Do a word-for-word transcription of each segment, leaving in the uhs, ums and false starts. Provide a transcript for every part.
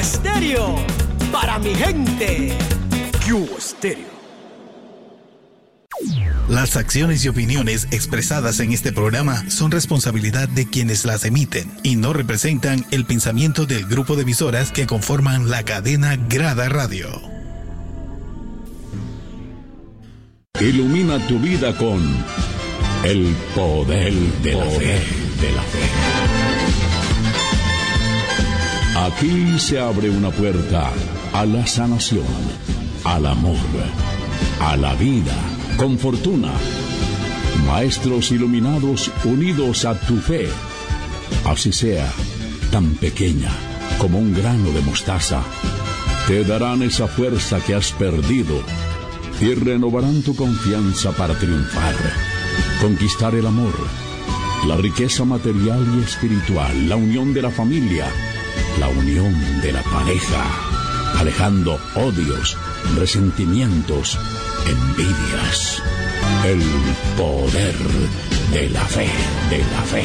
Estéreo, para mi gente. Cubo Estéreo. Las acciones y opiniones expresadas en este programa son responsabilidad de quienes las emiten y no representan el pensamiento del grupo de emisoras que conforman la cadena Grada Radio. Ilumina tu vida con el poder de la fe. De la fe. Aquí se abre una puerta a la sanación, al amor, a la vida, con fortuna. Maestros iluminados unidos a tu fe. Así sea, tan pequeña como un grano de mostaza, te darán esa fuerza que has perdido y renovarán tu confianza para triunfar, conquistar el amor, la riqueza material y espiritual, la unión de la familia, la unión de la pareja, alejando odios, resentimientos, envidias. El poder de la fe, de la fe.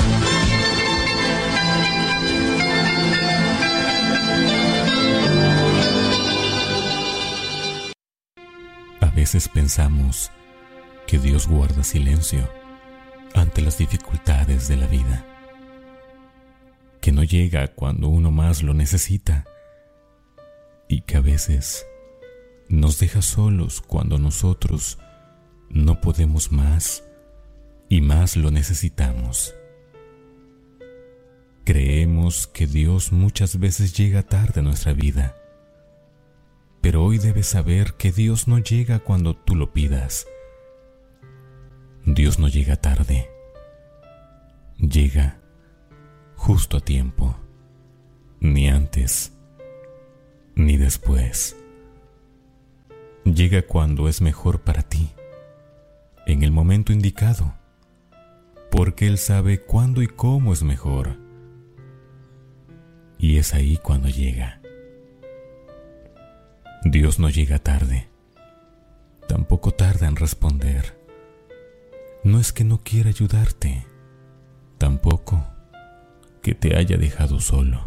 A veces pensamos que Dios guarda silencio ante las dificultades de la vida, que no llega cuando uno más lo necesita y que a veces nos deja solos cuando nosotros no podemos más y más lo necesitamos. Creemos que Dios muchas veces llega tarde a nuestra vida, pero hoy debes saber que Dios no llega cuando tú lo pidas. Dios no llega tarde, llega justo a tiempo, ni antes ni después. Llega cuando es mejor para ti, en el momento indicado, porque Él sabe cuándo y cómo es mejor. Y es ahí cuando llega. Dios no llega tarde, tampoco tarda en responder. No es que no quiera ayudarte, tampoco que te haya dejado solo.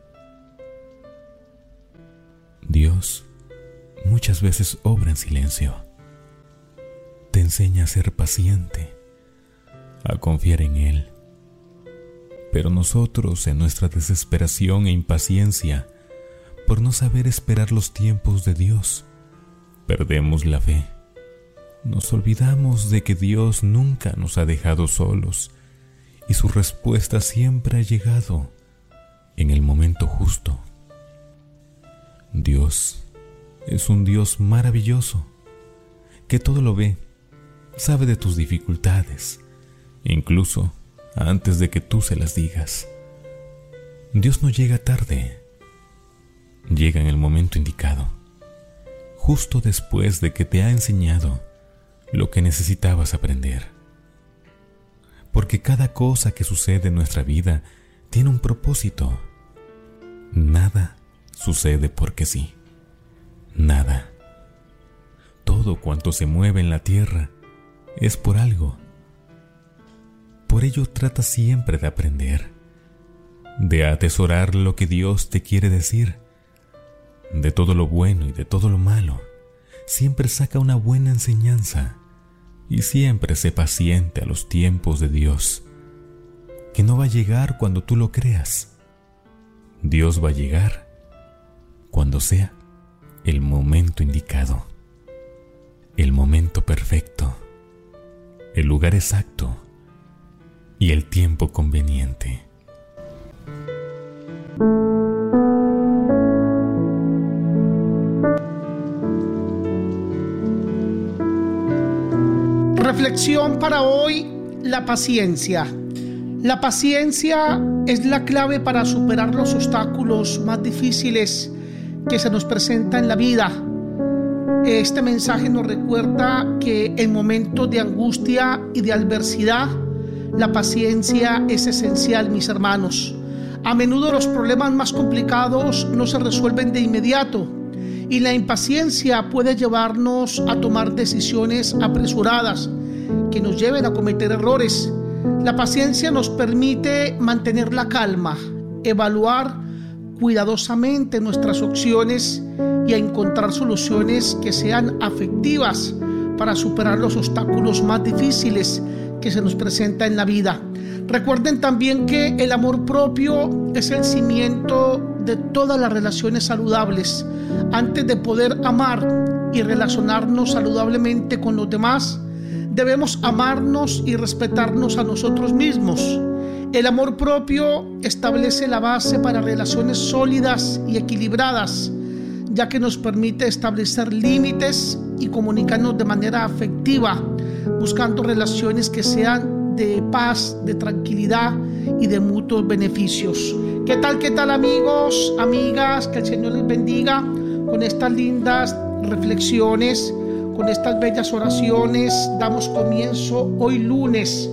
Dios muchas veces obra en silencio. Te enseña a ser paciente, a confiar en Él. Pero nosotros, en nuestra desesperación e impaciencia por no saber esperar los tiempos de Dios, perdemos la fe. Nos olvidamos de que Dios nunca nos ha dejado solos y su respuesta siempre ha llegado en el momento justo. Dios es un Dios maravilloso, que todo lo ve, sabe de tus dificultades, incluso antes de que tú se las digas. Dios no llega tarde, llega en el momento indicado, justo después de que te ha enseñado lo que necesitabas aprender. Porque cada cosa que sucede en nuestra vida tiene un propósito. Nada sucede porque sí. Nada. Todo cuanto se mueve en la tierra es por algo. Por ello trata siempre de aprender, de atesorar lo que Dios te quiere decir. De todo lo bueno y de todo lo malo, siempre saca una buena enseñanza y siempre sé paciente a los tiempos de Dios, que no va a llegar cuando tú lo creas. Dios va a llegar cuando sea el momento indicado, el momento perfecto, el lugar exacto y el tiempo conveniente. Reflexión para hoy: la paciencia. La paciencia es la clave para superar los obstáculos más difíciles que se nos presentan en la vida. Este mensaje nos recuerda que en momentos de angustia y de adversidad, la paciencia es esencial, mis hermanos. A menudo los problemas más complicados no se resuelven de inmediato y la impaciencia puede llevarnos a tomar decisiones apresuradas que nos lleven a cometer errores. La paciencia nos permite mantener la calma, evaluar cuidadosamente nuestras opciones y a encontrar soluciones que sean afectivas para superar los obstáculos más difíciles que se nos presenta en la vida. Recuerden también que el amor propio es el cimiento de todas las relaciones saludables. Antes de poder amar y relacionarnos saludablemente con los demás, debemos amarnos y respetarnos a nosotros mismos. El amor propio establece la base para relaciones sólidas y equilibradas, ya que nos permite establecer límites y comunicarnos de manera afectiva, buscando relaciones que sean de paz, de tranquilidad y de mutuos beneficios. ¿Qué tal, qué tal, amigos, amigas? Que el Señor les bendiga con estas lindas reflexiones, con estas bellas oraciones. Damos comienzo hoy lunes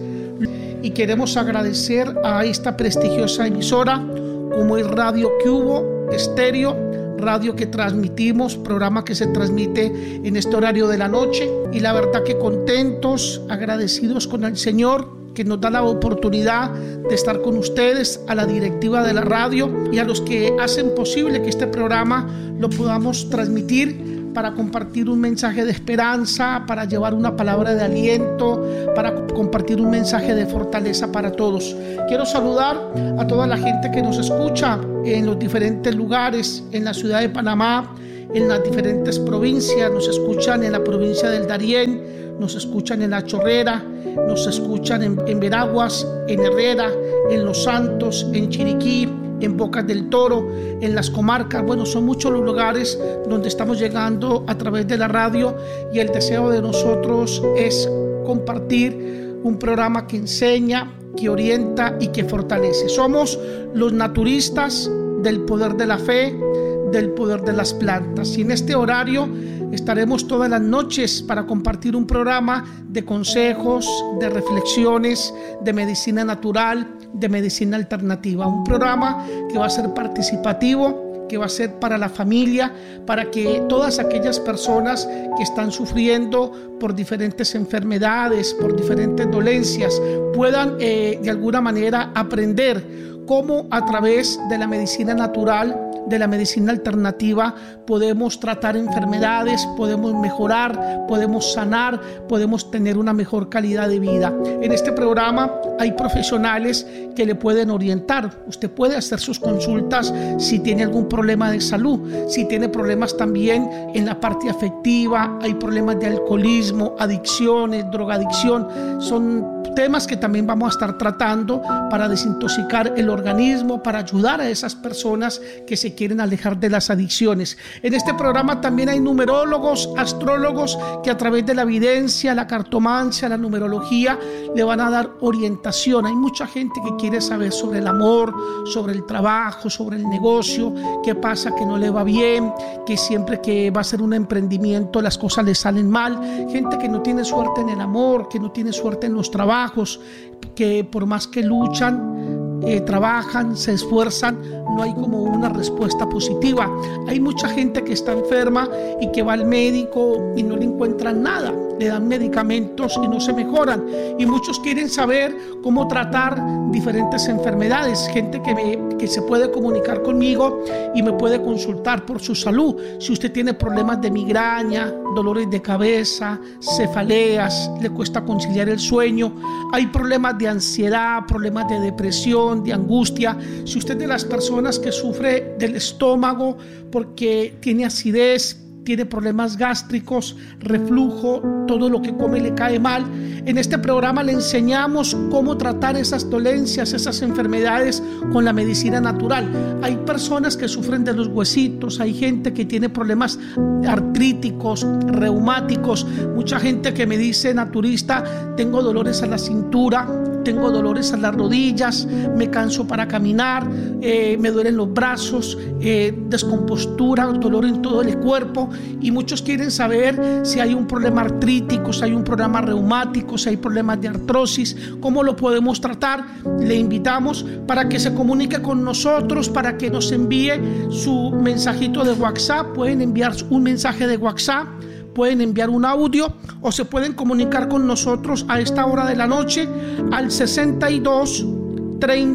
y queremos agradecer a esta prestigiosa emisora como es Radio Cubo Estéreo, radio que transmitimos, programa que se transmite en este horario de la noche, y la verdad que contentos, agradecidos con el Señor que nos da la oportunidad de estar con ustedes, a la directiva de la radio y a los que hacen posible que este programa lo podamos transmitir para compartir un mensaje de esperanza, para llevar una palabra de aliento, para compartir un mensaje de fortaleza para todos. Quiero saludar a toda la gente que nos escucha en los diferentes lugares, en la ciudad de Panamá, en las diferentes provincias. Nos escuchan en la provincia del Darién, nos escuchan en La Chorrera, nos escuchan en, en Veraguas, en Herrera, en Los Santos, en Chiriquí, en Bocas del Toro, en las comarcas. Bueno, son muchos los lugares donde estamos llegando a través de la radio, y el deseo de nosotros es compartir un programa que enseña, que orienta y que fortalece. Somos los naturistas del poder de la fe, del poder de las plantas, y en este horario estaremos todas las noches para compartir un programa de consejos, de reflexiones, de medicina natural, de medicina alternativa. Un programa que va a ser participativo, que va a ser para la familia, para que todas aquellas personas que están sufriendo por diferentes enfermedades, por diferentes dolencias, puedan eh, de alguna manera aprender cómo a través de la medicina natural, de la medicina alternativa, podemos tratar enfermedades, podemos mejorar, podemos sanar, podemos tener una mejor calidad de vida. En este programa hay profesionales que le pueden orientar. Usted puede hacer sus consultas si tiene algún problema de salud, si tiene problemas también en la parte afectiva, hay problemas de alcoholismo, adicciones, drogadicción. Son temas que también vamos a estar tratando para desintoxicar el organismo, para ayudar a esas personas que se quieren alejar de las adicciones. En este programa también hay numerólogos, astrólogos que a través de la evidencia, la cartomancia, la numerología le van a dar orientación. Hay mucha gente que quiere saber sobre el amor, sobre el trabajo, sobre el negocio, qué pasa que no le va bien, que siempre que va a hacer un emprendimiento las cosas le salen mal. Gente que no tiene suerte en el amor, que no tiene suerte en los trabajos, que por más que luchan, Eh, trabajan, se esfuerzan, no hay como una respuesta positiva. Hay mucha gente que está enferma y que va al médico y no le encuentran nada, le dan medicamentos y no se mejoran, y muchos quieren saber cómo tratar diferentes enfermedades. Gente que, me, que se puede comunicar conmigo y me puede consultar por su salud. Si usted tiene problemas de migraña, dolores de cabeza, cefaleas, le cuesta conciliar el sueño, hay problemas de ansiedad, problemas de depresión, de angustia, si usted es de las personas que sufre del estómago porque tiene acidez, tiene problemas gástricos, reflujo, todo lo que come le cae mal, en este programa le enseñamos cómo tratar esas dolencias, esas enfermedades con la medicina natural. Hay personas que sufren de los huesitos, hay gente que tiene problemas artríticos, reumáticos, mucha gente que me dice, naturista, tengo dolores a la cintura, tengo dolores a las rodillas, me canso para caminar, eh, me duelen los brazos, eh, descompostura, dolor en todo el cuerpo, y muchos quieren saber si hay un problema artrítico, si hay un problema reumático, si hay problemas de artrosis, cómo lo podemos tratar. Le invitamos para que se comunique con nosotros, para que nos envíe su mensajito de WhatsApp. Pueden enviar un mensaje de WhatsApp, pueden enviar un audio o se pueden comunicar con nosotros a esta hora de la noche al sesenta y dos, treinta,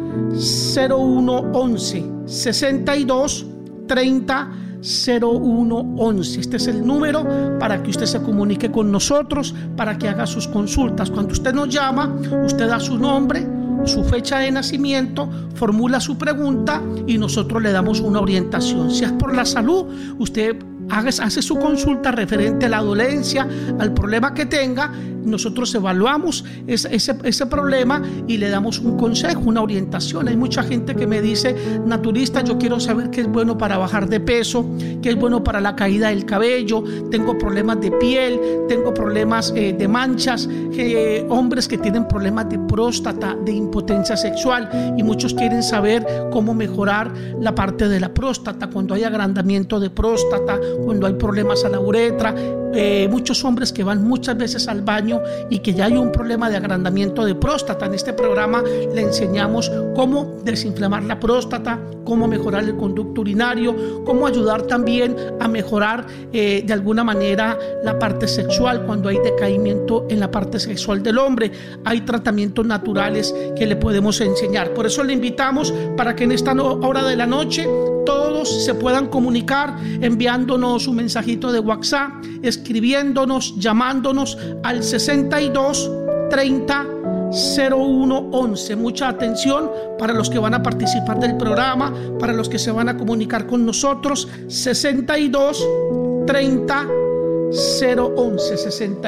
cero uno once, sesenta y dos treinta cero uno once. Este es el número para que usted se comunique con nosotros, para que haga sus consultas. Cuando usted nos llama, usted da su nombre, su fecha de nacimiento, formula su pregunta y nosotros le damos una orientación. Si es por la salud, usted hace su consulta referente a la dolencia, al problema que tenga. Nosotros evaluamos ese, ese, ese problema y le damos un consejo, una orientación. Hay mucha gente que me dice: naturista, yo quiero saber qué es bueno para bajar de peso, qué es bueno para la caída del cabello, tengo problemas de piel, tengo problemas eh, de manchas, eh, hombres que tienen problemas de próstata, de impotencia sexual, y muchos quieren saber cómo mejorar la parte de la próstata, cuando hay agrandamiento de próstata, cuando hay problemas a la uretra. Eh, muchos hombres que van muchas veces al baño y que ya hay un problema de agrandamiento de próstata. En este programa le enseñamos cómo desinflamar la próstata, cómo mejorar el conducto urinario, cómo ayudar también a mejorar eh, de alguna manera la parte sexual cuando hay decaimiento en la parte sexual del hombre. Hay tratamientos naturales que le podemos enseñar. Por eso le invitamos para que en esta hora de la noche todos se puedan comunicar enviándonos un mensajito de WhatsApp, escribiéndonos, llamándonos al sesenta y dos treinta cero uno once. Mucha atención para los que van a participar del programa, para los que se van a comunicar con nosotros. Sesenta y dos treinta cero once, sesenta